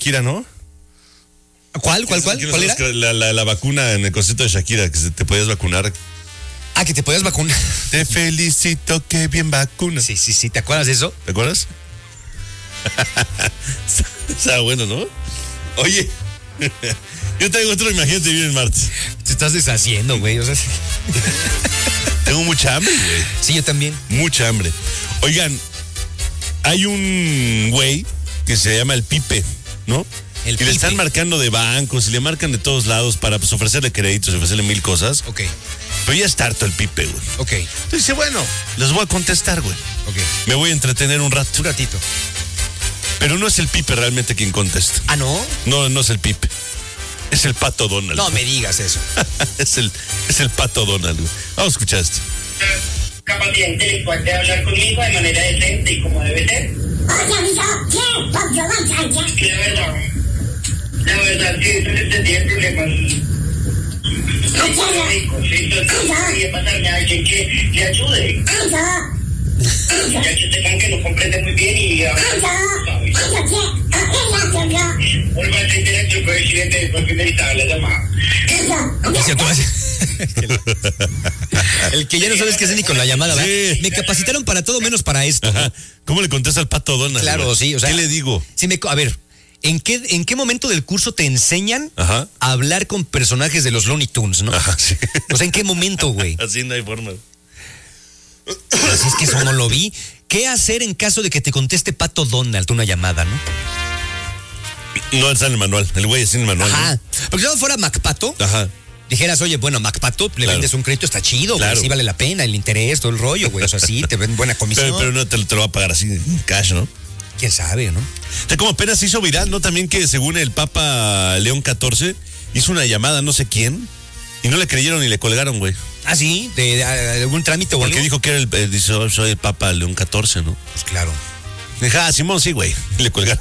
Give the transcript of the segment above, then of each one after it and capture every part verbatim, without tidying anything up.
Shakira, ¿no? ¿Cuál, cuál, cuál? ¿Cuál era? La, la, la vacuna en el concierto de Shakira, que te podías vacunar. Ah, que te podías vacunar. Te felicito, que bien vacuna. Sí, sí, sí, ¿te acuerdas de eso? ¿Te acuerdas? Está bueno, ¿no? Oye, yo tengo otro, imagínate bien, martes. Te estás deshaciendo, güey. O sea, tengo mucha hambre, güey. Sí, yo también. Mucha hambre. Oigan, hay un güey que se llama el Pipe, ¿no? El y Pipe. le están marcando de bancos y le marcan de todos lados para pues, ofrecerle créditos, ofrecerle mil cosas. Ok. Pero ya está harto el Pipe, güey. Ok. Entonces dice, bueno, les voy a contestar, güey. Ok. Me voy a entretener un rato. Un ratito. Pero no es el Pipe realmente quien contesta. ¿Ah, no? No, no es el Pipe. Es el Pato Donald. No me digas eso. es, el, es el Pato Donald, güey. Vamos a escuchar esto. Capacidad intelectual de hablar conmigo de manera decente y como debe ser. Oye, amigo, ¿qué? Pues yo voy a ya. Que la verdad, la verdad, sí, eso le tendría problemas. Rico, sí, entonces quería pasarme a alguien que le ayude. Ya que usted como que lo comprende muy bien y ahora, ¿sabes? Vuelva a entender el presidente después que necesitaba la llamada. El que ya no sabes qué hacer ni con la llamada, ¿verdad? Sí. Me capacitaron para todo menos para esto. Ajá. ¿Cómo le contesta al Pato Donald? Claro, güey? sí, o sea. ¿Qué le digo? Si me, a ver, ¿en qué, ¿en qué momento del curso te enseñan Ajá. a hablar con personajes de los Looney Tunes, no? Ajá, sí. O sea, ¿en qué momento, güey? Así no hay forma. Pues es que eso no lo vi. ¿Qué hacer en caso de que te conteste Pato Donald una llamada, no? No está en el manual. El güey está en el manual. Ajá. ¿no? Porque si no fuera MacPato, Ajá. dijeras, oye, bueno, MacPato, le Claro. vendes un crédito, está chido, Claro. güey, sí vale la pena, el interés, todo el rollo, güey. O sea, sí, te ven buena comisión. Pero, pero no te, te lo va a pagar así en cash, ¿no? ¿Quién sabe, no? O sea, como apenas se hizo viral, ¿no? También que según el Papa León catorce hizo una llamada a no sé quién y no le creyeron y le colgaron, güey. Ah, sí, de, de, de algún trámite o Porque algo. dijo que era el, eh, dice, oh, soy el Papa León catorce, ¿no? Pues claro. Dije, ah, Simón, sí, güey. Y le colgaron.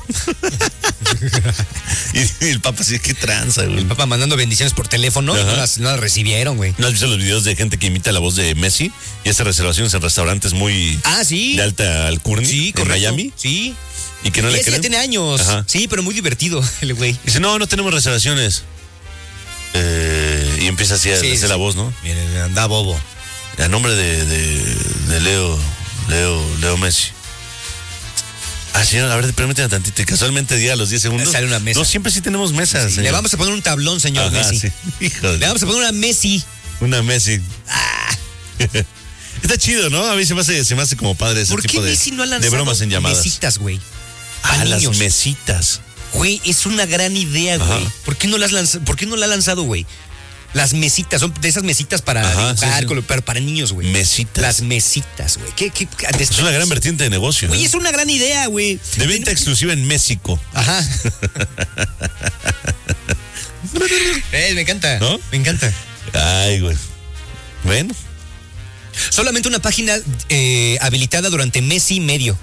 y, y el Papa sí, qué tranza, güey. El Papa mandando bendiciones por teléfono, y no las, no las recibieron, güey. ¿No has visto los videos de gente que imita la voz de Messi y hace reservaciones en restaurantes muy Ah, sí. de alta alcurnia Sí, en correcto. Miami? Sí. Y que no Y le ese ya creen. tiene años. Ajá. Sí, pero muy divertido el güey. Dice, no, no tenemos reservaciones. Eh, y empieza así a Sí, hacer sí, la sí. voz, ¿no? Miren, anda bobo. A nombre de, de, de Leo, Leo, Leo Messi. Ah, señor, a ver, permíteme tantito. Y casualmente diga a los diez segundos. Sale una mesa. No, siempre sí tenemos mesas. Sí, señor. le vamos a poner un tablón, señor Ajá, Messi. sí. Hijo de- Le vamos a poner una Messi. Una Messi. Ah, Está chido, ¿no? A mí se me hace, se me hace como padre ese ¿por qué tipo de, Messi no ha de lanzado bromas en llamadas. mesitas, güey? Ah, a las niños? mesitas. Güey, es una gran idea, Ajá. güey. ¿Por qué no las lanza, ¿Por qué no la ha lanzado, güey? Las mesitas, son de esas mesitas para Ajá, dibujar, sí, sí. con- pero para niños, güey. Mesitas. Las mesitas, güey. ¿Qué, qué, qué- Es una gran vertiente de negocio. Güey, ¿eh? es una gran idea, güey. De venta exclusiva en México. Ajá. eh, me encanta. ¿No? Me encanta. Ay, güey. Bueno. Solamente una página eh, habilitada durante mes y medio.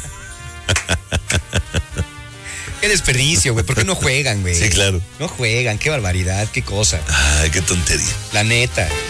Qué desperdicio, güey. ¿Por qué no juegan, güey? Sí, claro. No juegan, qué barbaridad, qué cosa. Ay, qué tontería. La neta.